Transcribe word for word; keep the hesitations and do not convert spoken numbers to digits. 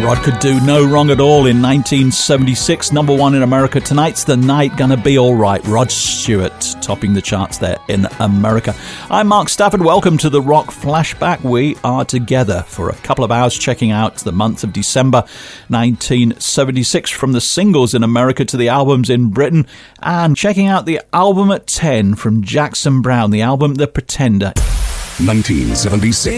Rod could do no wrong at all in nineteen seventy-six. Number one in America. Tonight's the night, gonna be all right. Rod Stewart topping the charts there in America. I'm Mark Stafford. Welcome to the Rock Flashback. We are together for a couple of hours checking out the month of December nineteen seventy-six, from the singles in America to the albums in Britain, and checking out the album at ten from Jackson Browne, the album The Pretender. nineteen seventy-six.